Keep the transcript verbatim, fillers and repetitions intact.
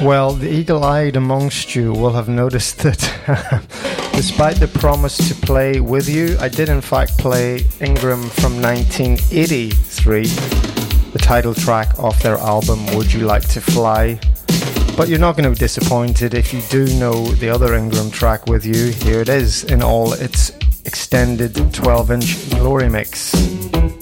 Well, the eagle-eyed amongst you will have noticed that despite the promise to play with you, I did in fact play Ingram from nineteen eighty-three, the title track off their album Would You Like to Fly? But you're not going to be disappointed if you do know the other Ingram track with you. Here it is in all its extended twelve inch glory mix.